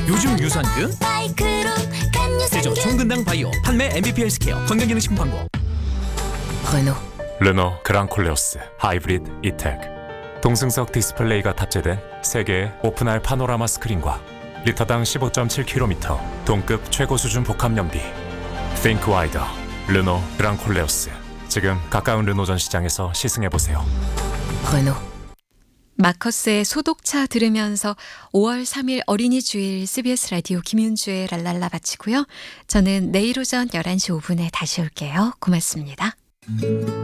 요즘 유산균? 제조 총근당 바이오 판매 MVP 헬스케어 건강기능식품 광고. 르노 그랑콜레오스 하이브리드 이텍. 동승석 디스플레이가 탑재된 3개의 오픈할 파노라마 스크린과 리터당 15.7km 동급 최고 수준 복합 연비. Think Wider 르노 그랑콜레오스. 지금 가까운 르노 전 시장에서 시승해보세요. 마커스의 소독차 들으면서 5월 3일 어린이 주일 CBS 라디오 김윤주의 랄랄라 마치고요. 저는 내일 오전 11시 5분에 다시 올게요. 고맙습니다.